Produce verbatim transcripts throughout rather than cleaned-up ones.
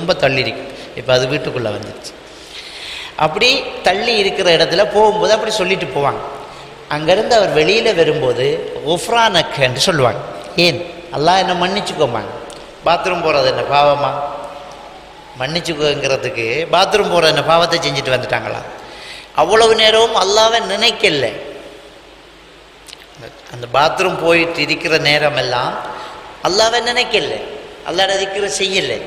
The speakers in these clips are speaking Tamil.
ரொம்ப தள்ளி இருக்கு. இப்போ அது வீட்டுக்குள்ளே வந்துடுச்சு. அப்படி தள்ளி இருக்கிற இடத்துல போகும்போது அப்படி சொல்லிட்டு போவாங்க. அங்கேருந்து அவர் வெளியில் வரும்போது ஒஃப்ரானக் என்று சொல்லுவாங்க. ஏன் அல்லாஹ் என்ன மன்னிச்சுக்கோமாங்க. பாத்ரூம் போகிறது என்ன பாவமா? மன்னிச்சுக்கோங்கிறதுக்கு பாத்ரூம் போகிற என்ன பாவத்தை செஞ்சுட்டு வந்துட்டாங்களா? அவ்வளவு நேரமும் அல்லாவை நினைக்கல. அந்த பாத்ரூம் போயிட்டு இருக்கிற நேரமெல்லாம் அல்லாவை நினைக்கல, அல்லாஹ் திக்ர் செய்யலை.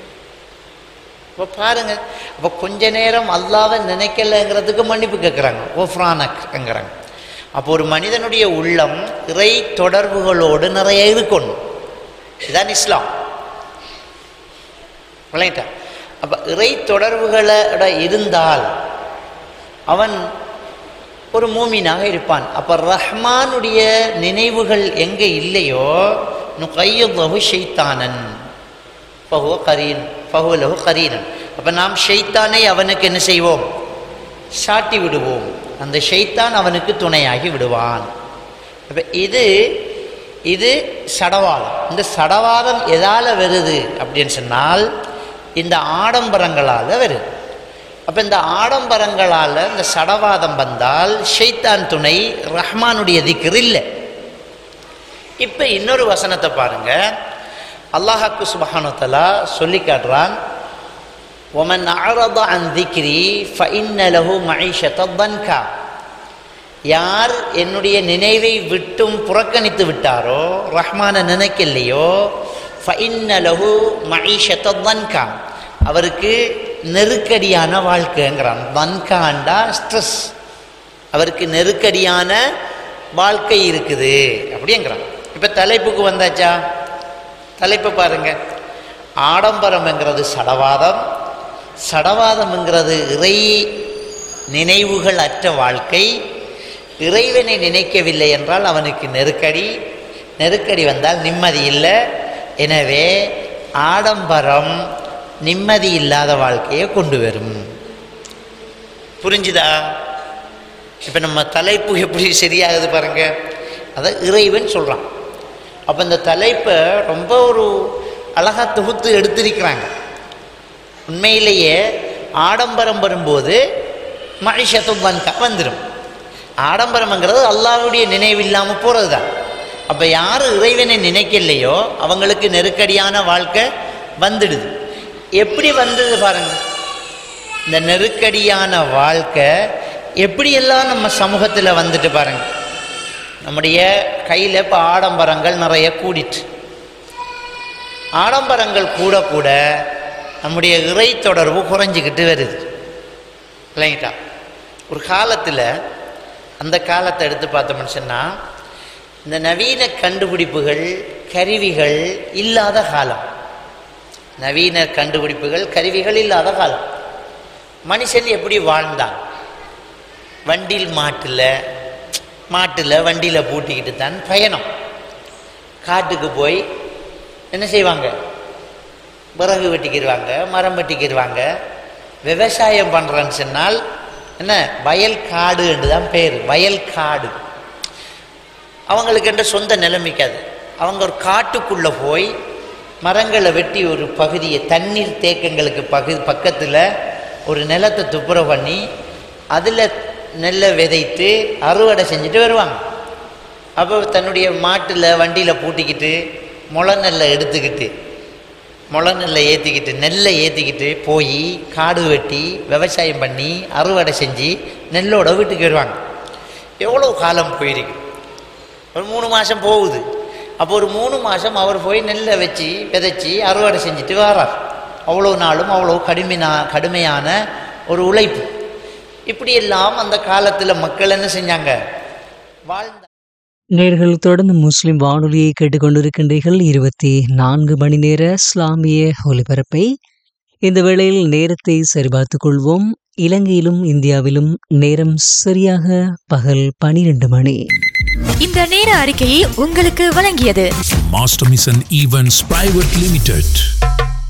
இப்போ பாருங்க, அப்போ கொஞ்ச நேரம் அல்லாவை நினைக்கலைங்கிறதுக்கு மன்னிப்பு கேட்குறாங்க, ஒஃப்ரானக்ங்கிறாங்க. அப்போ ஒரு மனிதனுடைய உள்ளம் இறை தொடர்புகளோடு நிறைய இருக்கணும். இதுதான் இஸ்லாம். விளங்கிட்டா? அப்போ இறை தொடர்புகளோட இருந்தால் அவன் ஒரு மூமினாக இருப்பான். அப்போ ரஹ்மானுடைய நினைவுகள் எங்கே இல்லையோ நுகையுல்லஹு ஷைத்தானன் ஃபஹுவ கரீன் ஃபஹுவ லஹு கரீனன். அப்போ நாம் ஷைத்தானை அவனுக்கு என்ன செய்வோம்? சாட்டி விடுவோம். அந்த ஷைத்தான் அவனுக்கு துணையாகி விடுவான். அப்போ இது இது சடவாதம். இந்த சடவாதம் எதால் வருது அப்படின்னு சொன்னால் இந்த ஆடம்பரங்களால் வருது. அப்போ இந்த ஆடம்பரங்களால் இந்த சடவாதம் வந்தால் ஷைத்தான் துணை, ரஹ்மானுடைய திக்ர் இல்லை. இப்போ இன்னொரு வசனத்தை பாருங்க, அல்லாஹ்க்கு சுப்ஹானஹு வ தஆலா சொல்லி காட்டுறான், ஒமன் அஅரத அன் திக்ரி ஃபஇன்ன லஹு மஈஷத்தன் தன்கா. யார் என்னுடைய நினைவை விட்டும் புறக்கணித்து விட்டாரோ, ரஹ்மான நினைக்கலையோ, ஃபஇன்ன லஹு மஈஷத்தன் தன்கா, அவருக்கு நெருக்கடியான வாழ்க்கைங்கிறான். தன்காண்டா ஸ்ட்ரெஸ், அவருக்கு நெருக்கடியான வாழ்க்கை இருக்குது அப்படிங்கிறான். இப்போ தலைப்புக்கு வந்தாச்சா? தலைப்பை பாருங்க. ஆடம்பரம்ங்கிறது சடவாதம், சடவாதம்ங்கிறது இறை நினைவுகள் அற்ற வாழ்க்கை. இறைவனை நினைக்கவில்லை என்றால் அவனுக்கு நெருக்கடி, நெருக்கடி வந்தால் நிம்மதி இல்லை. எனவே ஆடம்பரம் நிம்மதி இல்லாத வாழ்க்கையை கொண்டு வரும். புரிஞ்சுதா? இப்போ நம்ம தலைப்பு எப்படி சரியாகுது பாருங்க. அதை இறைவன் சொல்கிறான். அப்போ இந்த தலைப்பை ரொம்ப ஒரு அழகாக தொகுத்து எடுத்திருக்கிறாங்க. உண்மையிலேயே ஆடம்பரம் வரும்போது மஈஷத்துன் தன்கா வந்துடும். ஆடம்பரம்ங்கிறது அல்லாஹ்வுடைய நினைவு இல்லாமல் போகிறது தான். அப்போ யார் இறைவனை நினைக்கலையோ அவங்களுக்கு நெருக்கடியான வாழ்க்கை வந்துடுது. எப்படி வந்தது பாருங்க. இந்த நெருக்கடியான வாழ்க்கை எப்படியெல்லாம் நம்ம சமூகத்தில் வந்துட்டு பாருங்க. நம்முடைய கையில் இப்போ ஆடம்பரங்கள் நிறைய கூடிட்டு, ஆடம்பரங்கள் கூட கூட நம்முடைய இறை தொடர்பு குறைஞ்சிக்கிட்டு வருது இல்லைங்களா? ஒரு காலத்தில், அந்த காலத்தை எடுத்து பார்த்தோம்னு சொன்னால், இந்த நவீன கண்டுபிடிப்புகள் கருவிகள் இல்லாத காலம், நவீன கண்டுபிடிப்புகள் கருவிகள் இல்லாத காலம். மனுஷன் எப்படி வாழ்ந்தான்? வண்டியில் மாட்டில் மாட்டில் வண்டியில் பூட்டிக்கிட்டு தான் பயணம். காட்டுக்கு போய் என்ன செய்வாங்க? விறகு வெட்டிக்கிடுவாங்க, மரம் வெட்டிக்கிடுவாங்க. விவசாயம் பண்ணுறேன்னு சொன்னால் என்ன, வயல் காடு என்று தான் பேர், வயல் காடு. அவங்களுக்கு என்ற சொந்த நிலைமைக்காது. அவங்க ஒரு காட்டுக்குள்ளே போய் மரங்களை வெட்டி ஒரு பகுதியை, தண்ணீர் தேக்கங்களுக்கு பகுதி பக்கத்தில் ஒரு நிலத்தை துப்புரவு பண்ணி அதில் நெல்லை விதைத்து அறுவடை செஞ்சுட்டு வருவாங்க. அப்போ தன்னுடைய மாட்டில் வண்டியில் பூட்டிக்கிட்டு முளை நெல்லை எடுத்துக்கிட்டு, முளை நெல்லை ஏற்றிக்கிட்டு, நெல்லை ஏற்றிக்கிட்டு போய் காடு வெட்டி விவசாயம் பண்ணி அறுவடை செஞ்சு நெல்லோட வீட்டுக்கு வருவாங்க. எவ்வளோ காலம் போயிருக்கு? ஒரு மூணு மாதம் போகுது. அப்போ ஒரு மூணு மாதம் அவர் போய் நெல்லை வச்சு விதைச்சி அறுவடை செஞ்சுட்டு வரார். அவ்வளோ நாளும் அவ்வளோ கடுமையா கடுமையான ஒரு உழைப்பு. இப்படியெல்லாம் அந்த காலத்தில் மக்கள் என்ன செஞ்சாங்க? வாழ்ந்த. நேர்கள் தொடர்ந்து முஸ்லிம் வானொலியை கேட்டுக்கொண்டிருக்கின்றீர்கள். இருபத்தி நான்கு மணி நேர இஸ்லாமிய ஒலிபரப்பை. இந்த வேளையில் நேரத்தை சரிபார்த்துக் கொள்வோம். இலங்கையிலும் இந்தியாவிலும் நேரம் சரியாக பகல் பனிரெண்டு மணி. இந்த நேர அறிக்கையை உங்களுக்கு வழங்கியது master mission events private limited.